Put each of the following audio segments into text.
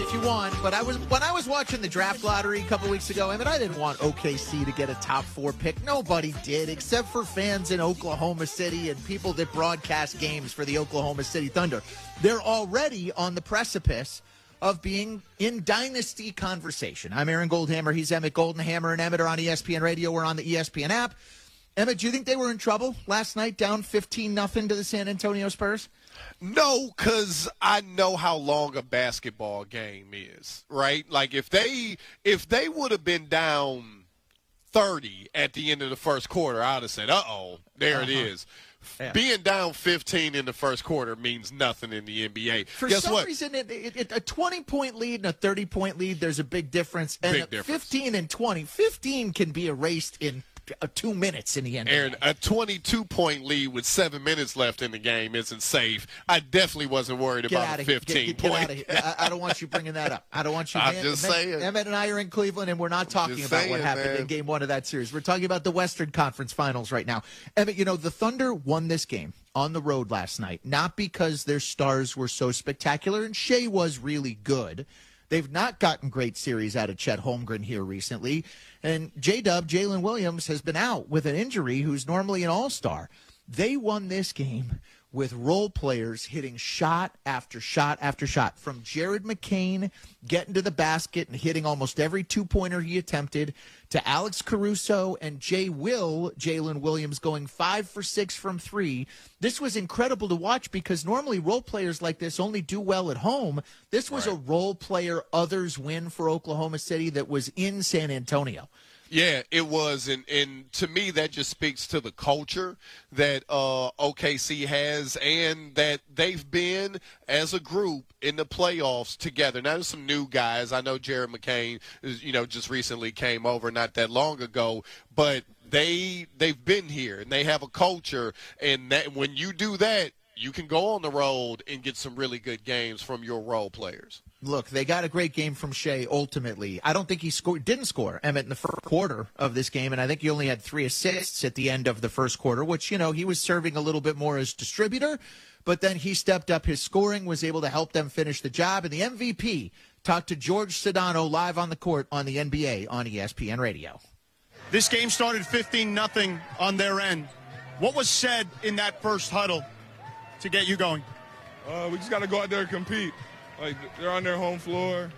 if you want, but when I was watching the draft lottery a couple weeks ago, I mean, I didn't want OKC to get a top 4 pick. Nobody did, except for fans in Oklahoma City and people that broadcast games for the Oklahoma City Thunder. They're already on the precipice of being in dynasty conversation. I'm Aaron Goldhammer. He's Emmett Goldenhammer, and Emmett are on ESPN Radio. We're on the ESPN app. Emmett, do you think they were in trouble last night, down 15-0 to the San Antonio Spurs? No, because I know how long a basketball game is, right? Like, if they would have been down 30 at the end of the first quarter, I would have said, there it is. Yeah. Being down 15 in the first quarter means nothing in the NBA. Guess some reason, a 20-point lead and a 30-point lead, there's a big difference. And big difference. 15 and 20. 15 can be erased in 2 minutes in the NBA. Aaron, a 22-point lead with 7 minutes left in the game isn't safe. I definitely wasn't worried about a 15-point. Get out of here. I don't want you bringing that up. I don't want you. I'm just saying. Emmett and I are in Cleveland, and we're not talking about what happened in Game 1 of that series. We're talking about the Western Conference Finals right now. Emmett, the Thunder won this game on the road last night, not because their stars were so spectacular, and Shea was really good. They've not gotten great series out of Chet Holmgren here recently. And J-Dub, Jalen Williams, has been out with an injury, who's normally an all-star. They won this game with role players hitting shot after shot after shot, from Jared McCain getting to the basket and hitting almost every two-pointer he attempted, to Alex Caruso and Jalen Williams going 5 for 6 from 3. This was incredible to watch because normally role players like this only do well at home. This was a role player others win for Oklahoma City that was in San Antonio. Yeah, it was, and to me that just speaks to the culture that OKC has, and that they've been as a group in the playoffs together. Now there's some new guys. I know Jared McCain, just recently came over not that long ago, but they've been here and they have a culture, and that when you do that, you can go on the road and get some really good games from your role players. Look, they got a great game from Shea ultimately. I don't think he didn't score, Emmett, in the first quarter of this game, and I think he only had 3 assists at the end of the first quarter, which, he was serving a little bit more as distributor, but then he stepped up his scoring, was able to help them finish the job, and the MVP talked to George Sedano live on the court on the NBA on ESPN Radio. This game started 15-0 on their end. What was said in that first huddle to get you going? We just got to go out there and compete. Like, they're on their home floor,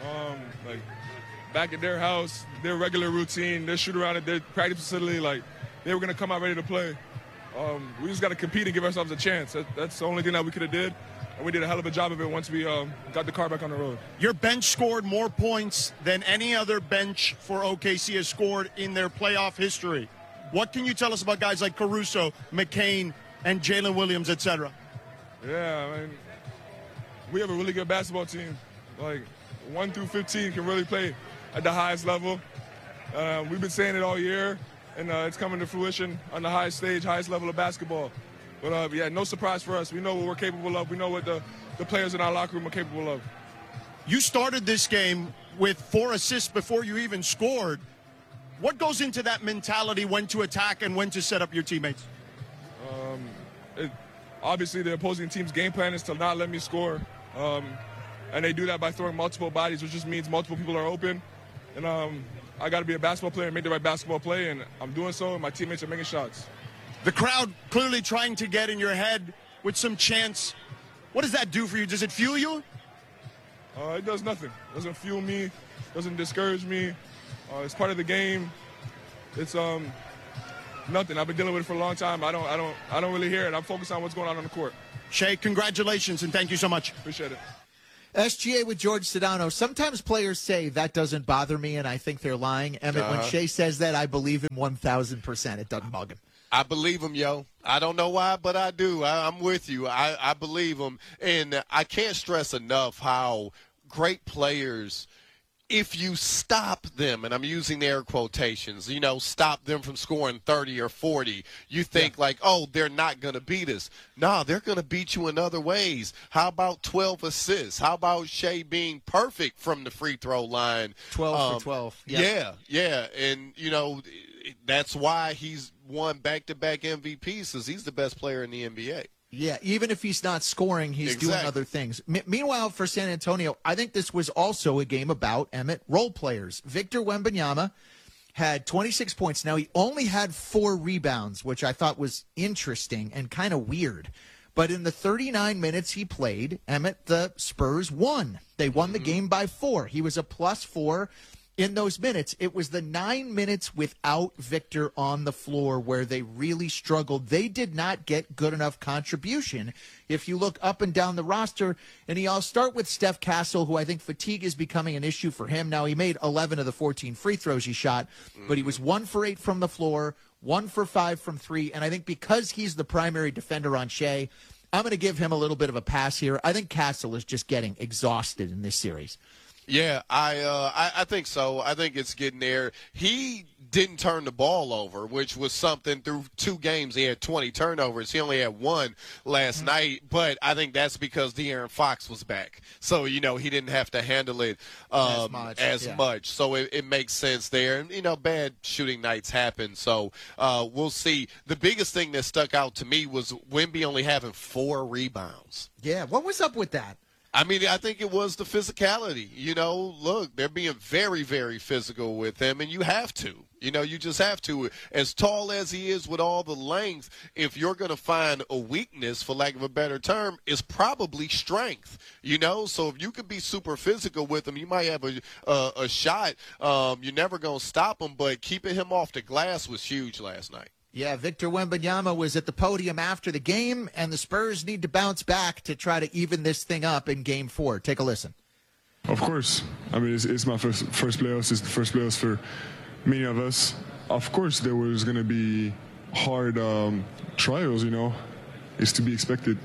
back at their house, their regular routine, their shoot around at their practice facility. Like, they were going to come out ready to play. We just got to compete and give ourselves a chance. That's the only thing that we could have did, and we did a hell of a job of it once we got the car back on the road. Your bench scored more points than any other bench for OKC has scored in their playoff history. What can you tell us about guys like Caruso, McCain, and Jalen Williams, etc.? Yeah, I mean, we have a really good basketball team. Like, 1 through 15 can really play at the highest level. We've been saying it all year, and it's coming to fruition on the highest stage, highest level of basketball. But, no surprise for us. We know what we're capable of. We know what the players in our locker room are capable of. You started this game with 4 assists before you even scored. What goes into that mentality, when to attack and when to set up your teammates? Obviously, the opposing team's game plan is to not let me score. And they do that by throwing multiple bodies, which just means multiple people are open. And I got to be a basketball player and make the right basketball play, and I'm doing so, and my teammates are making shots. The crowd clearly trying to get in your head with some chants. What does that do for you? Does it fuel you? It does nothing. It doesn't fuel me. Doesn't discourage me. It's part of the game. It's nothing. I've been dealing with it for a long time. I don't really hear it. I'm focused on what's going on the court. Shea, congratulations, and thank you so much. Appreciate it. SGA with George Sedano. Sometimes players say that doesn't bother me, and I think they're lying. Emmett, when Shea says that, I believe him 1,000%. It doesn't bug him. I believe him, yo. I don't know why, but I do. I'm with you. I believe him. And I can't stress enough how great players, if you stop them, and I'm using air quotations, stop them from scoring 30 or 40, you think they're not going to beat us. No, they're going to beat you in other ways. How about 12 assists? How about Shea being perfect from the free throw line? 12 for 12. Yeah. And, that's why he's won back-to-back MVPs, because he's the best player in the NBA. Yeah, even if he's not scoring, he's doing other things. Meanwhile, for San Antonio, I think this was also a game about, Emmett, role players. Victor Wembanyama had 26 points. Now, he only had 4 rebounds, which I thought was interesting and kind of weird. But in the 39 minutes he played, Emmett, the Spurs won. They won the game by 4. He was a +4 in those minutes. It was the 9 minutes without Victor on the floor where they really struggled. They did not get good enough contribution. If you look up and down the roster, and I'll start with Steph Castle, who I think fatigue is becoming an issue for him. Now, he made 11 of the 14 free throws he shot, but he was 1 for 8 from the floor, 1 for 5 from 3, and I think because he's the primary defender on Shea, I'm going to give him a little bit of a pass here. I think Castle is just getting exhausted in this series. Yeah, I think so. I think it's getting there. He didn't turn the ball over, which was something through 2 games. He had 20 turnovers. He only had 1 last night, but I think that's because De'Aaron Fox was back. So, he didn't have to handle it as much. So it makes sense there. And, bad shooting nights happen. So we'll see. The biggest thing that stuck out to me was Wemby only having 4 rebounds. Yeah, what was up with that? I mean, I think it was the physicality. Look, they're being very, very physical with him, and you have to. You just have to. As tall as he is with all the length, if you're going to find a weakness, for lack of a better term, is probably strength. So if you could be super physical with him, you might have a shot. You're never going to stop him, but keeping him off the glass was huge last night. Yeah, Victor Wembanyama was at the podium after the game, and the Spurs need to bounce back to try to even this thing up in Game 4. Take a listen. Of course. I mean, it's my first playoffs. It's the first playoffs for many of us. Of course, there was going to be hard trials, It's to be expected.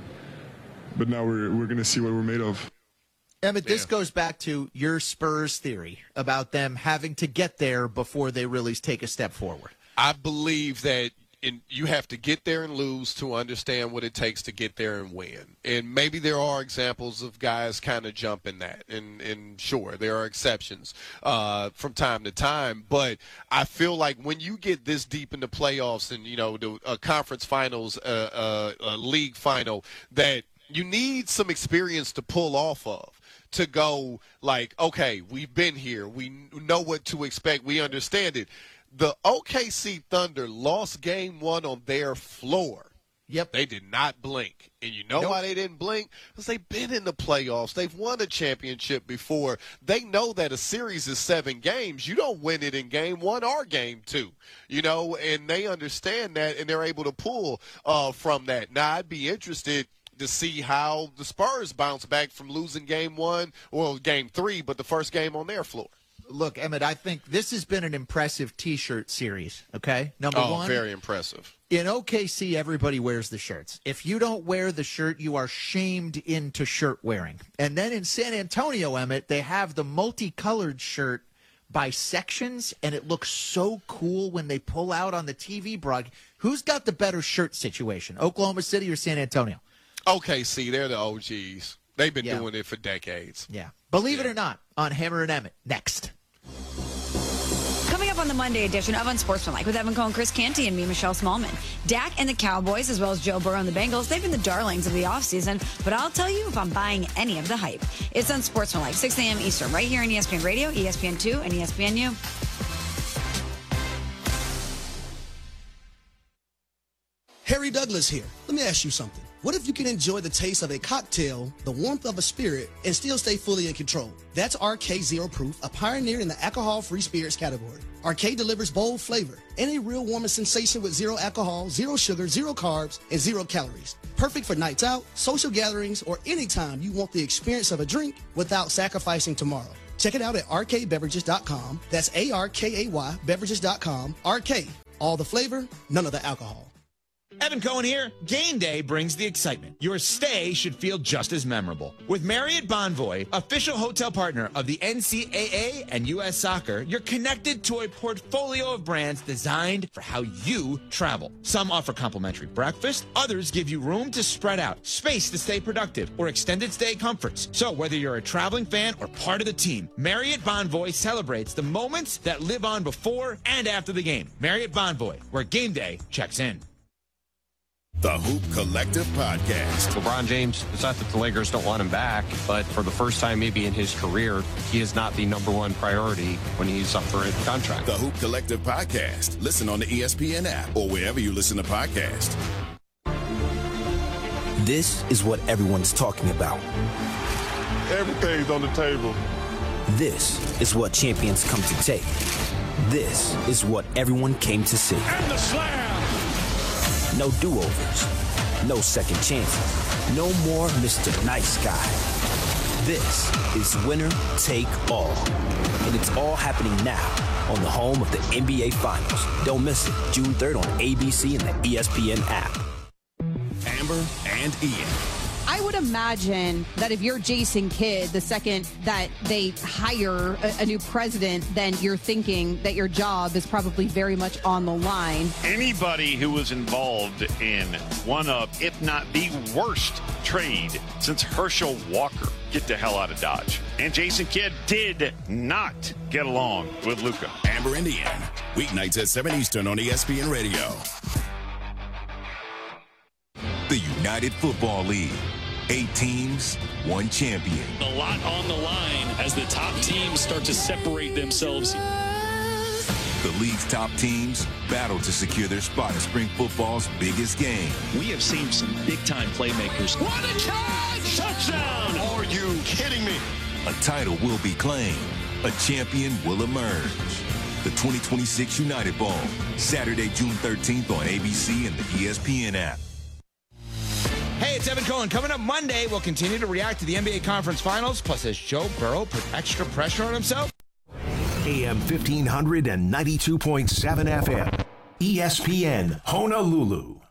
But now we're going to see what we're made of. Emmett, this goes back to your Spurs theory about them having to get there before they really take a step forward. I believe that you have to get there and lose to understand what it takes to get there and win. And maybe there are examples of guys kind of jumping that. And sure, there are exceptions from time to time. But I feel like when you get this deep in the playoffs and, the conference finals, a league final, that you need some experience to pull off of. To go like, okay, we've been here. We know what to expect. We understand it. The OKC Thunder lost Game 1 on their floor. Yep. They did not blink. And you know why they didn't blink? Because they've been in the playoffs. They've won a championship before. They know that a series is 7 games. You don't win it in Game 1 or Game 2. And they understand that, and they're able to pull from that. Now, I'd be interested to see how the Spurs bounce back from losing Game 1, or Game 3, but the first game on their floor. Look, Emmett, I think this has been an impressive T-shirt series, okay? Number one. Very impressive. In OKC, everybody wears the shirts. If you don't wear the shirt, you are shamed into shirt wearing. And then in San Antonio, Emmett, they have the multicolored shirt by sections, and it looks so cool when they pull out on the TV broadcast. Who's got the better shirt situation, Oklahoma City or San Antonio? OKC, they're the OGs. They've been doing it for decades. Yeah. Believe it or not, on Hammer and Emmett, next. Coming up on the Monday edition of Unsportsmanlike with Evan Cohen, Chris Canty, and me, Michelle Smallman. Dak and the Cowboys, as well as Joe Burrow and the Bengals, they've been the darlings of the offseason, but I'll tell you if I'm buying any of the hype. It's Unsportsmanlike, 6 a.m. Eastern, right here on ESPN Radio, ESPN2, and ESPNU. Harry Douglas here. Let me ask you something. What if you can enjoy the taste of a cocktail, the warmth of a spirit, and still stay fully in control? That's RK Zero Proof, a pioneer in the alcohol-free spirits category. RK delivers bold flavor and a real warming sensation with 0 alcohol, 0 sugar, 0 carbs, and 0 calories. Perfect for nights out, social gatherings, or anytime you want the experience of a drink without sacrificing tomorrow. Check it out at rkbeverages.com. That's ARKAY beverages.com. RK, all the flavor, none of the alcohol. Evan Cohen here. Game day brings the excitement. Your stay should feel just as memorable. With Marriott Bonvoy, official hotel partner of the NCAA and U.S. Soccer, you're connected to a portfolio of brands designed for how you travel. Some offer complimentary breakfast, others give you room to spread out, space to stay productive, or extended stay comforts. So whether you're a traveling fan or part of the team, Marriott Bonvoy celebrates the moments that live on before and after the game. Marriott Bonvoy, where game day checks in. The Hoop Collective Podcast. LeBron James, it's not that the Lakers don't want him back, but for the first time maybe in his career, he is not the number one priority when he's up for a contract. The Hoop Collective Podcast. Listen on the ESPN app or wherever you listen to podcasts. This is what everyone's talking about. Everything's on the table. This is what champions come to take. This is what everyone came to see. And the slam! No do-overs. No second chances. No more Mr. Nice Guy. This is winner take all. And it's all happening now on the home of the NBA Finals. Don't miss it. June 3rd on ABC and the ESPN app. Amber and Ian. I would imagine that if you're Jason Kidd, the second that they hire a new president, then you're thinking that your job is probably very much on the line. Anybody who was involved in one of, if not the worst trade since Herschel Walker, get the hell out of Dodge. And Jason Kidd did not get along with Luka. Amber and Ian, weeknights at 7 Eastern on ESPN Radio. The United Football League. 8 teams, 1 champion. A lot on the line as the top teams start to separate themselves. The league's top teams battle to secure their spot in spring football's biggest game. We have seen some big-time playmakers. What a catch! Touchdown! Are you kidding me? A title will be claimed. A champion will emerge. The 2026 United Bowl, Saturday, June 13th on ABC and the ESPN app. Hey, it's Evan Cohen. Coming up Monday, we'll continue to react to the NBA Conference Finals. Plus, has Joe Burrow put extra pressure on himself? AM 1500 and 92.7 FM. ESPN Honolulu.